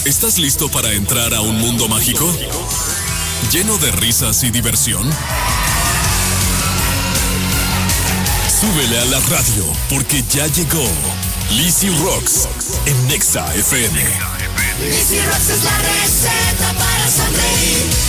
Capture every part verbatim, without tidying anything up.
¿Estás listo para entrar a un mundo mágico? ¿Lleno de risas y diversión? Súbele a la radio, porque ya llegó Lizzy Rocks en Nexa F M. Lizzy Rocks es la receta para sonreír.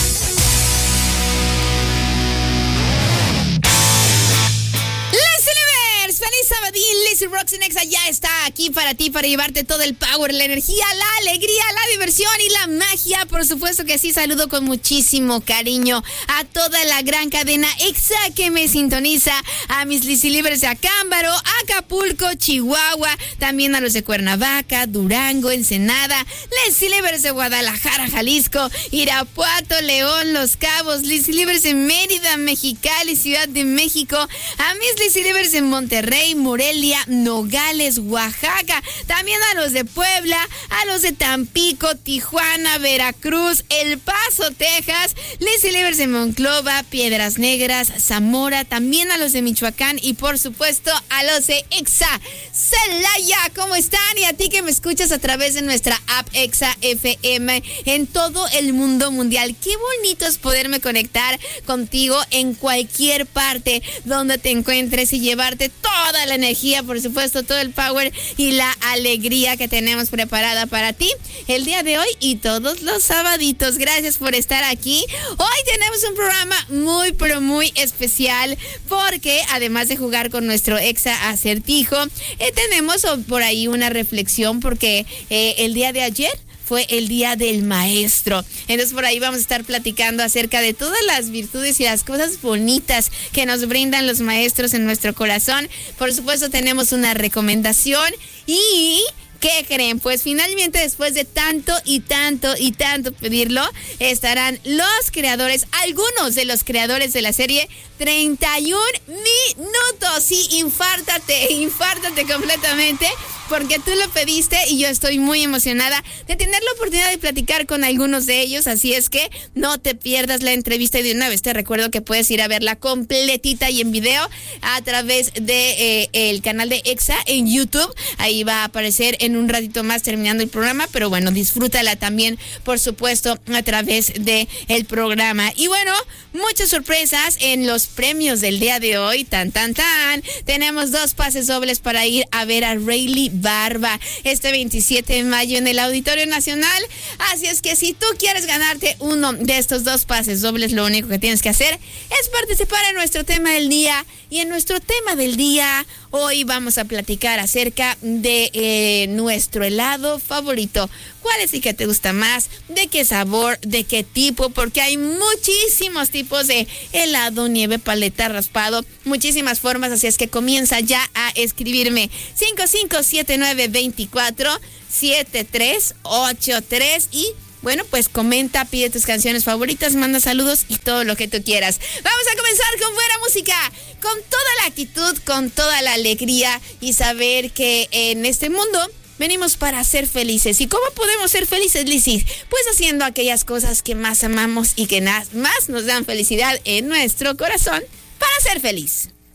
Feliz sabadín, Lizzy Rocks en Nexa ya está aquí para ti, para llevarte todo el power, la energía, la alegría, la diversión y la magia. Por supuesto que sí, saludo con muchísimo cariño a toda la gran cadena Exa que me sintoniza, a mis Lizzy Libres de Acámbaro, Acapulco, Chihuahua, también a los de Cuernavaca, Durango, Ensenada, Lizzy Libres de Guadalajara, Jalisco, Irapuato, León, Los Cabos, Lizzy Libres de Mérida, Mexicali, Ciudad de México, a mis Lizzy Libres de Monterrey, Morelia, Nogales, Oaxaca, también a los de Puebla, a los de Tampico, Tijuana, Veracruz, El Paso, Texas, Lizzy Libres de Monclova, Piedras Negras, Zamora, también a los de Michoacán y por supuesto a los de Exa Celaya. ¿Cómo están? Y a ti que me escuchas a través de nuestra app Exa F M en todo el mundo mundial. Qué bonito es poderme conectar contigo en cualquier parte donde te encuentres y llevarte toda la energía, por supuesto, todo el power y la alegría que tenemos preparada para ti el día de hoy y todos los sabaditos. Gracias por estar aquí. Hoy tenemos un programa muy, pero muy especial porque además de jugar con nuestro Exa Acertijo, eh, tenemos por ahí una reflexión porque eh, el día de ayer fue el Día del Maestro. Entonces por ahí vamos a estar platicando acerca de todas las virtudes y las cosas bonitas que nos brindan los maestros en nuestro corazón. Por supuesto tenemos una recomendación y... ¿qué creen? Pues finalmente después de tanto y tanto y tanto pedirlo, estarán los creadores, algunos de los creadores de la serie treinta y un minutos. Sí, infártate, infártate completamente porque tú lo pediste y yo estoy muy emocionada de tener la oportunidad de platicar con algunos de ellos, así es que no te pierdas la entrevista y de una vez te recuerdo que puedes ir a verla completita y en video a través de eh, el canal de Exa en YouTube. Ahí va a aparecer en un ratito más terminando el programa, pero bueno, disfrútala también, por supuesto, a través de el programa. Y bueno, muchas sorpresas en los premios del día de hoy, tan tan tan. Tenemos dos pases dobles para ir a ver a Rayleigh Barba este veintisiete de mayo en el Auditorio Nacional. Así es que si tú quieres ganarte uno de estos dos pases dobles, lo único que tienes que hacer es participar en nuestro tema del día. Y en nuestro tema del día, hoy vamos a platicar acerca de eh, nuestro helado favorito. ¿Cuál es el que te gusta más? ¿De qué sabor? ¿De qué tipo? Porque hay muchísimos tipos de helado, nieve, paleta, raspado, muchísimas formas, así es que comienza ya a escribirme cinco cinco siete nueve dos cuatro siete tres ocho tres y bueno, pues comenta, pide tus canciones favoritas, manda saludos y todo lo que tú quieras. Vamos a comenzar con buena música, con toda la actitud, con toda la alegría y saber que en este mundo venimos para ser felices. ¿Y cómo podemos ser felices, Lizzy? Pues haciendo aquellas cosas que más amamos y que más nos dan felicidad en nuestro corazón para ser feliz.